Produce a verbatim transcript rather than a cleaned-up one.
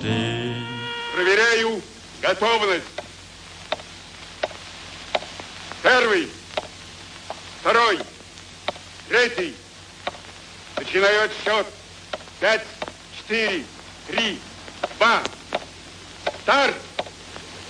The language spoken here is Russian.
Проверяю готовность. Первый, второй, третий. Начинаю отсчет. Пять, четыре, три, два. Старт!